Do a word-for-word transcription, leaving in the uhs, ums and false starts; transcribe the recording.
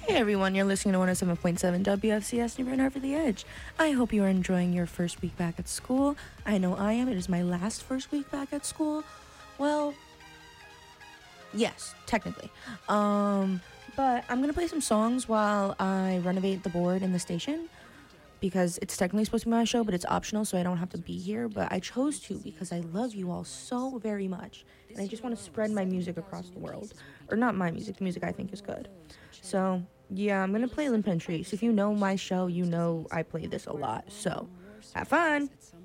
Hey everyone, you're listening to one oh seven point seven W F C S New Bern Hartford The Edge. I hope you are enjoying your first week back at school. I know I am. It is my last first week back at school. Well, yes, technically. Um, but I'm going to play some songs while I renovate the board in the station because it's technically supposed to be my show, but it's optional, so I don't have to be here. But I chose to because I love you all so very much, and I just want to spread my music across the world. Or not my music, the music I think is good. So, yeah, I'm going to play Limp Trace. If you know my show, you know I play this a lot. So, have fun!